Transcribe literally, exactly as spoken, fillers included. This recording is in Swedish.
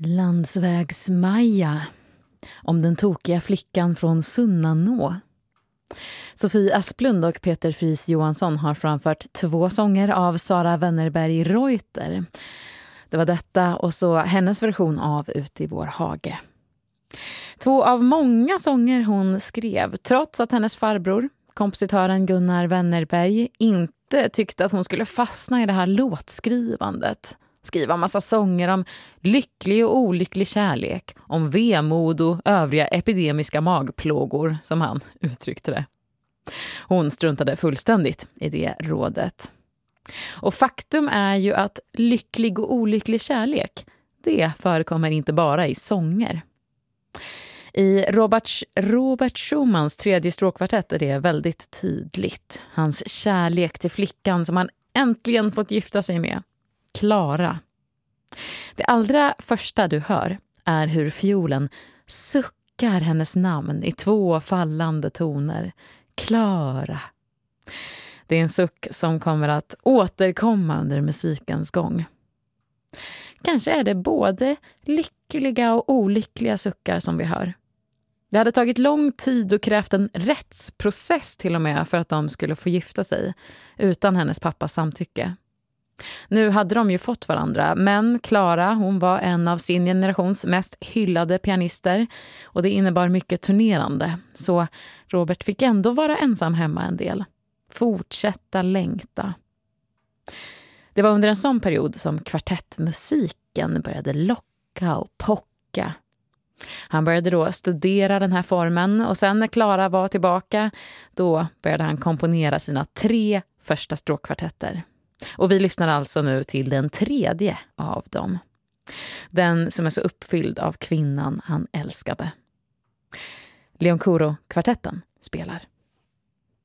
Landsvägsmaja, om den tokiga flickan från Sunnanå. Sofie Asplund och Peter Fries Johansson har framfört två sånger av Sara Wennerberg Reuter. Det var detta och så hennes version av Ut i vår hage. Två av många sånger hon skrev, trots att hennes farbror, kompositören Gunnar Wennerberg, inte tyckte att hon skulle fastna i det här låtskrivandet. Skriva massa sånger om lycklig och olycklig kärlek, om vemod och övriga epidemiska magplågor, som han uttryckte det. Hon struntade fullständigt i det rådet. Och faktum är ju att lycklig och olycklig kärlek, det förekommer inte bara i sånger. I Robert, Robert Schumans tredje stråkkvartett är det väldigt tydligt. Hans kärlek till flickan som han äntligen fått gifta sig med, Klara. Det allra första du hör är hur fiolen suckar hennes namn i två fallande toner. Klara. Det är en suck som kommer att återkomma under musikens gång. Kanske är det både lyckliga och olyckliga suckar som vi hör. Det hade tagit lång tid och krävt en rättsprocess till och med för att de skulle få gifta sig utan hennes pappas samtycke. Nu hade de ju fått varandra, men Klara, hon var en av sin generations mest hyllade pianister och det innebar mycket turnerande. Så Robert fick ändå vara ensam hemma en del. Fortsätta längta. Det var under en sån period som kvartettmusiken började locka och pocka. Han började då studera den här formen och sen när Klara var tillbaka, då började han komponera sina tre första stråkkvartetter. Och vi lyssnar alltså nu till den tredje av dem. Den som är så uppfylld av kvinnan han älskade. Leoncoro-kvartetten spelar.